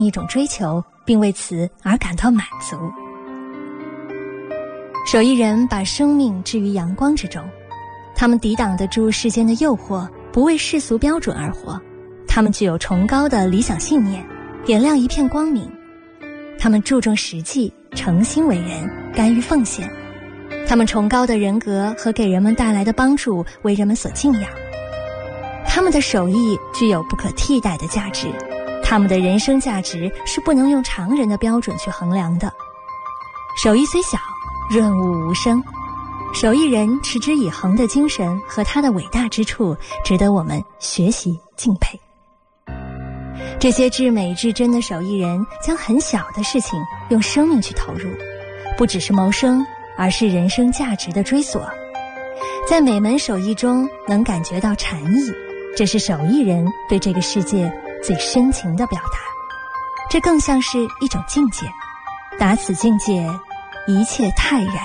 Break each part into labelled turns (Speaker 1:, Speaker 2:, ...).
Speaker 1: 一种追求，并为此而感到满足。手艺人把生命置于阳光之中，他们抵挡得住世间的诱惑，不为世俗标准而活。他们具有崇高的理想信念，点亮一片光明。他们注重实际，诚心为人，甘于奉献。他们崇高的人格和给人们带来的帮助为人们所敬仰。他们的手艺具有不可替代的价值，他们的人生价值是不能用常人的标准去衡量的。手艺虽小，润物无声。手艺人持之以恒的精神和他的伟大之处，值得我们学习敬佩。这些至美至真的手艺人将很小的事情用生命去投入，不只是谋生，而是人生价值的追索。在每门手艺中能感觉到禅意，这是手艺人对这个世界最深情的表达。这更像是一种境界，达此境界，一切泰然。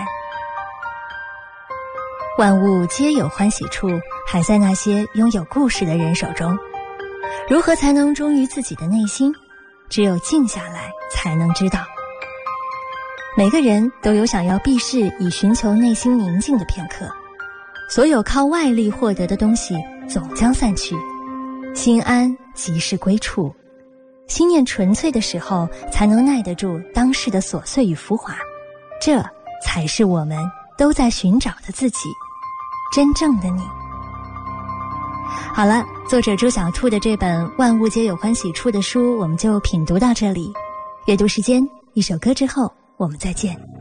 Speaker 1: 万物皆有欢喜处，还在那些拥有故事的人手中。如何才能忠于自己的内心？只有静下来才能知道。每个人都有想要避世以寻求内心宁静的片刻，所有靠外力获得的东西总将散去，心安即是归处。心念纯粹的时候，才能耐得住当世的琐碎与浮华，这才是我们都在寻找的自己，真正的你。好了，作者朱小兔的这本《万物皆有欢喜处》的书，我们就品读到这里。阅读时间，一首歌之后，我们再见。